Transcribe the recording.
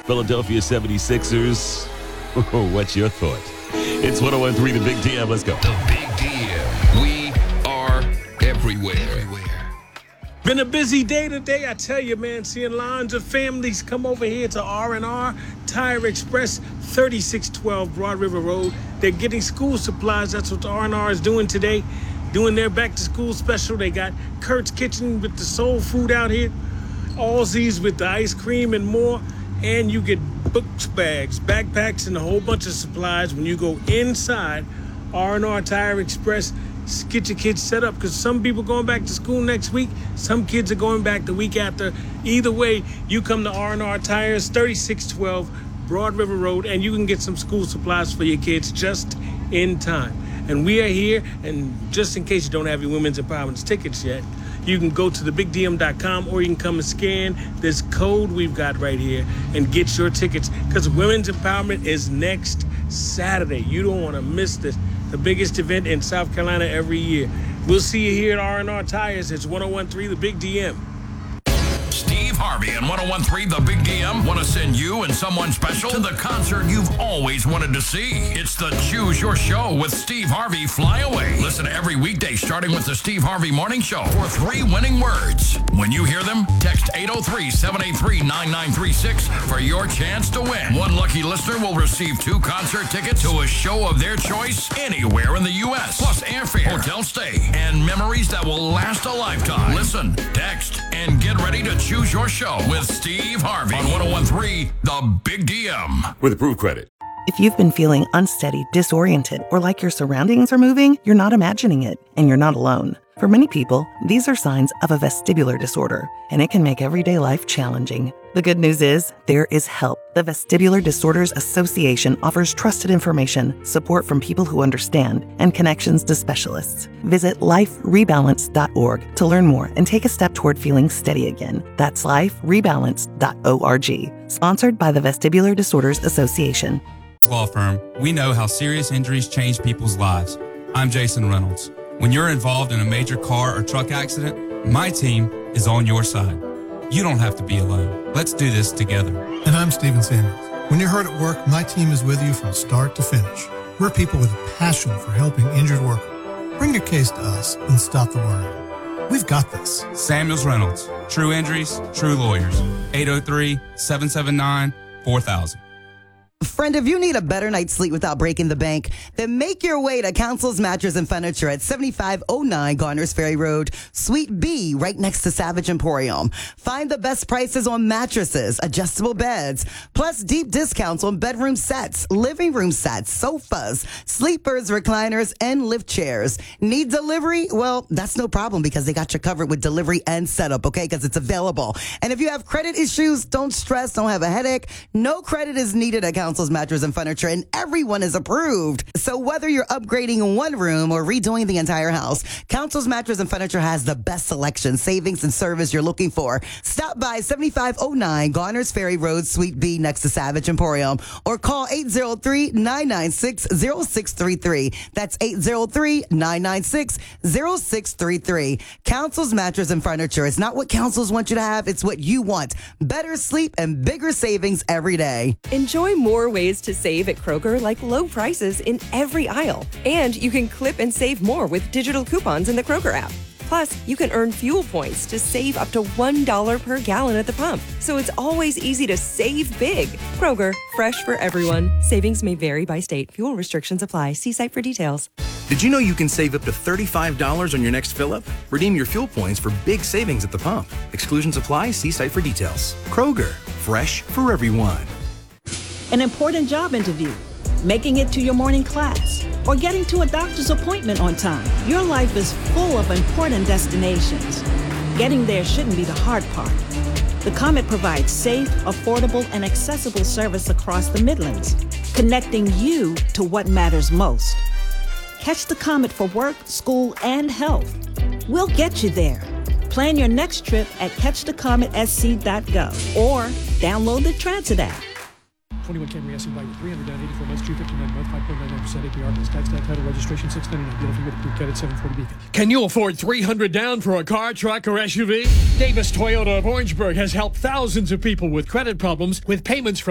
Philadelphia 76ers. What's your thought? It's 101.3 The Big DM. Let's go. The Big DM. We are everywhere. Been a busy day today, I tell you, man. Seeing lines of families come over here to R&R Tire Express, 3612 Broad River Road. They're getting school supplies. That's what R&R is doing today, doing their back-to-school special. They got Kurt's Kitchen with the soul food out here, Allsies with the ice cream and more. And you get books, bags, backpacks, and a whole bunch of supplies when you go inside R&R Tire Express. Get your kids set up, because some people going back to school next week. Some kids are going back the week after. Either way, you come to R&R Tires, 3612 Broad River Road, and you can get some school supplies for your kids just in time. And we are here, and just in case you don't have your Women's Empowerment tickets yet, you can go to thebigdm.com, or you can come and scan this code we've got right here and get your tickets, because Women's Empowerment is next Saturday. You don't want to miss this. The biggest event in South Carolina every year. We'll see you here at R&R Tires. It's 101.3 The Big DM. Steve Harvey and 101.3 The Big DM want to send you and someone special to the concert you've always wanted to see. It's the Choose Your Show with Steve Harvey Flyaway. Listen every weekday starting with the Steve Harvey Morning Show for 3 winning words. When you hear them, text 803-783-9936 for your chance to win. One lucky listener will receive 2 concert tickets to a show of their choice anywhere in the U.S. Plus airfare, hotel stay, and memories that will last a lifetime. Listen, text, and get ready to choose your show with Steve Harvey on 101.3 The Big DM. With approved credit. If you've been feeling unsteady, disoriented, or like your surroundings are moving, you're not imagining it, and you're not alone. For many people, these are signs of a vestibular disorder, and it can make everyday life challenging. The good news is, there is help. The Vestibular Disorders Association offers trusted information, support from people who understand, and connections to specialists. Visit liferebalance.org to learn more and take a step toward feeling steady again. That's liferebalance.org. Sponsored by the Vestibular Disorders Association. Law firm, we know how serious injuries change people's lives. I'm Jason Reynolds. When you're involved in a major car or truck accident, my team is on your side. You don't have to be alone. Let's do this together. And I'm Stephen Samuels. When you're hurt at work, my team is with you from start to finish. We're people with a passion for helping injured workers. Bring your case to us and stop the worrying. We've got this. Samuels Reynolds. True injuries, true lawyers. 803-779-4000. Friend, if you need a better night's sleep without breaking the bank, then make your way to Council's Mattress and Furniture at 7509 Garners Ferry Road, Suite B, right next to Savage Emporium. Find the best prices on mattresses, adjustable beds, plus deep discounts on bedroom sets, living room sets, sofas, sleepers, recliners, and lift chairs. Need delivery? Well, that's no problem, because they got you covered with delivery and setup, okay? Because it's available. And if you have credit issues, don't stress, don't have a headache. No credit is needed at Council's Mattress and Furniture, and everyone is approved. So whether you're upgrading one room or redoing the entire house, Council's Mattress and Furniture has the best selection, savings, and service you're looking for. Stop by 7509 Garners Ferry Road, Suite B, next to Savage Emporium, or call 803-996-0633. That's 803-996-0633. Council's Mattress and Furniture. It's not what councils want you to have, it's what you want. Better sleep and bigger savings every day. Enjoy more ways to save at Kroger, like low prices in every aisle. And you can clip and save more with digital coupons in the Kroger app. Plus, you can earn fuel points to save up to $1 per gallon at the pump. So it's always easy to save big. Kroger, fresh for everyone. Savings may vary by state. Fuel restrictions apply. See site for details. Did you know you can save up to $35 on your next fill-up? Redeem your fuel points for big savings at the pump. Exclusions apply. See site for details. Kroger, fresh for everyone. An important job interview, making it to your morning class, or getting to a doctor's appointment on time. Your life is full of important destinations. Getting there shouldn't be the hard part. The Comet provides safe, affordable, and accessible service across the Midlands, connecting you to what matters most. Catch the Comet for work, school, and health. We'll get you there. Plan your next trip at catchthecometsc.gov or download the Transit app. 21 Camry SE by 300 down, 84 months, 259 a month, 5.99% APR plus tax, title registration, 699. Dealer fee with approved credit, 740 Beacon. Can you afford 300 down for a car, truck, or SUV? Davis Toyota of Orangeburg has helped thousands of people with credit problems with payments from